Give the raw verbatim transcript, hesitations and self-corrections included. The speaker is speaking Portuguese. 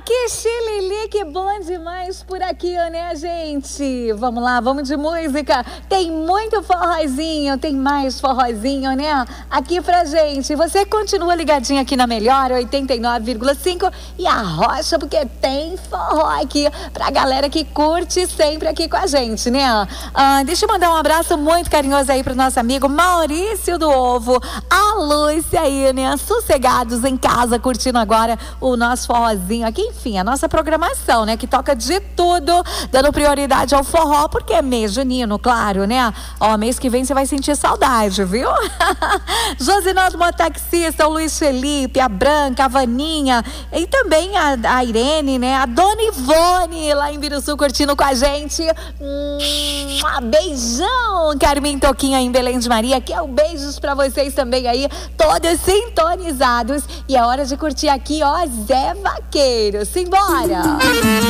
que xililique bom demais por aqui, né, gente? Vamos lá, vamos de música. Tem muito forrozinho, tem mais forrozinho, né? Aqui pra gente. Você continua ligadinho aqui na Melhor oitenta e nove vírgula cinco e a Rocha, porque tem forró aqui pra galera que curte sempre aqui com a gente, né? Ah, deixa eu mandar um abraço muito carinhoso aí pro nosso amigo Maurício do Ovo, a Lúcia aí, né? Sossegados em casa, curtindo agora o nosso forrozinho aqui, enfim, a nossa programação, né? Que toca de tudo, dando prioridade ao forró, porque é mês junino, claro, né? Ó, mês que vem você vai sentir saudade, viu? Josinaldo Motaxista, o Luiz Felipe, a Branca, a Vaninha e também a, a Irene, né? A Dona Ivone lá em Biruçu curtindo com a gente. Hum, beijão, Carmen Toquinha em Belém de Maria, que é um beijos pra vocês também aí, todos sintonizados. E é hora de curtir aqui, ó, Zé Vaqueiro. Simbora!